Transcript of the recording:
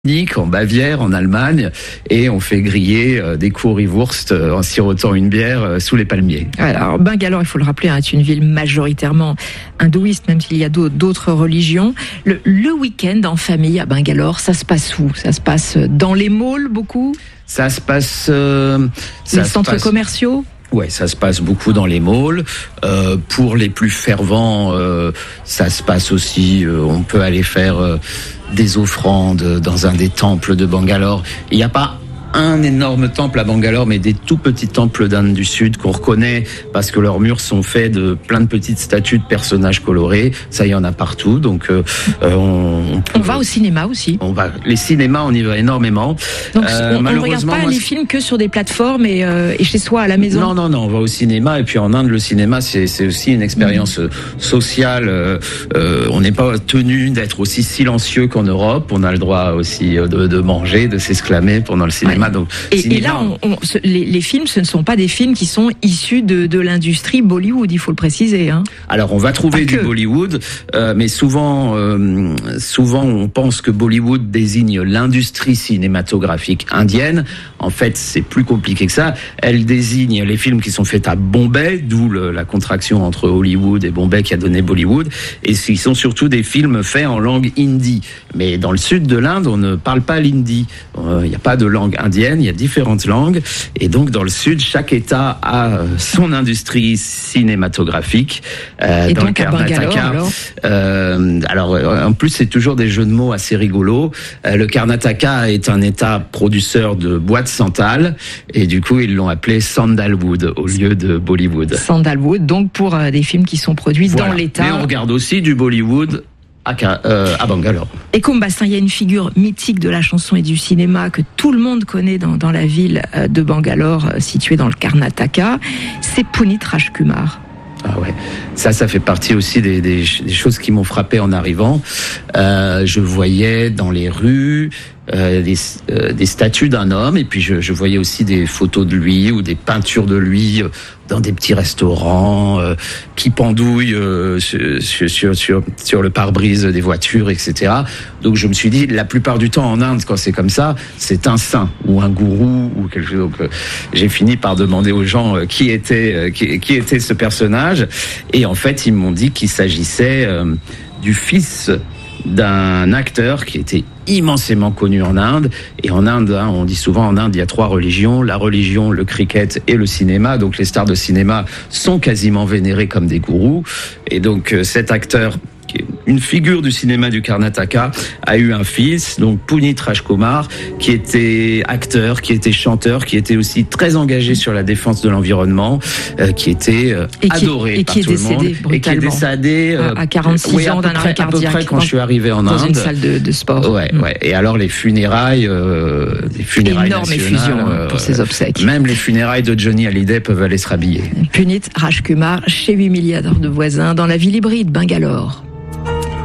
En Bavière, en Allemagne, et on fait griller des currywurst en sirotant une bière sous les palmiers. Alors, Bangalore, il faut le rappeler, est une ville majoritairement hindouiste, même s'il y a d'autres religions. Le week-end en famille à Bangalore, ça se passe où? Ça se passe dans les malls, beaucoup? Ça se passe... les centres commerciaux? Ouais, ça se passe beaucoup dans les malls. Pour les plus fervents, ça se passe aussi. On peut aller faire des offrandes dans un des temples de Bangalore. Il n'y a pas un énorme temple à Bangalore, mais des tout petits temples d'Inde du Sud qu'on reconnaît parce que leurs murs sont faits de plein de petites statues de personnages colorés. Ça, il y en a partout. Donc, on va au cinéma aussi. Les cinémas, on y va énormément. Donc, on ne regarde pas les films que sur des plateformes et chez soi à la maison. Non, on va au cinéma. Et puis en Inde, le cinéma, c'est aussi une expérience sociale. On n'est pas tenu d'être aussi silencieux qu'en Europe. On a le droit aussi de manger, de s'exclamer pendant le cinéma. Donc, et là, les films, ce ne sont pas des films qui sont issus de l'industrie Bollywood, il faut le préciser. Alors, on va trouver du Bollywood, mais souvent, on pense que Bollywood désigne l'industrie cinématographique indienne. En fait, c'est plus compliqué que ça. Elle désigne les films qui sont faits à Bombay, d'où la contraction entre Hollywood et Bombay qui a donné Bollywood. Et ils sont surtout des films faits en langue hindi. Mais dans le sud de l'Inde, on ne parle pas l'hindi. Il n'y a pas de langue indienne, il y a différentes langues. Et donc, dans le sud, chaque État a son industrie cinématographique. Et dans donc, le Karnataka, alors, en plus, c'est toujours des jeux de mots assez rigolos. Le Karnataka est un État producteur de boîtes santales. Et du coup, ils l'ont appelé Sandalwood au lieu de Bollywood. Sandalwood, donc pour des films qui sont produits dans l'État. Mais on regarde aussi du Bollywood à Bangalore. Et Kumbassin, il y a une figure mythique de la chanson et du cinéma que tout le monde connaît dans la ville de Bangalore, située dans le Karnataka. C'est Punit Rajkumar. Ah ouais, ça fait partie aussi des choses qui m'ont frappé en arrivant. Je voyais dans les rues des statues d'un homme, et puis je voyais aussi des photos de lui ou des peintures de lui dans des petits restaurants qui pendouillent sur le pare-brise des voitures, etc. Donc je me suis dit, la plupart du temps en Inde, quand c'est comme ça, c'est un saint ou un gourou ou quelque chose. Donc j'ai fini par demander aux gens qui était ce personnage, et en fait ils m'ont dit qu'il s'agissait du fils d'un acteur qui était immensément connu en Inde. Et en Inde, on dit souvent en Inde, il y a 3 religions, la religion, le cricket et le cinéma. Donc les stars de cinéma sont quasiment vénérées comme des gourous. Et donc cet acteur, qui est une figure du cinéma du Karnataka, a eu un fils, donc Punit Rajkumar, qui était acteur, qui était chanteur, qui était aussi très engagé sur la défense de l'environnement, qui était adoré par tout le monde, et qui est décédé à 46 ans d'un arrêt cardiaque. À peu près quand je suis arrivé en Inde. Dans une salle de sport. Ouais. Et alors les funérailles énorme effusion pour ses obsèques. Même les funérailles de Johnny Hallyday peuvent aller se rhabiller. Punit Rajkumar, chez 8 milliardaires de voisins, dans la ville hybride Bangalore.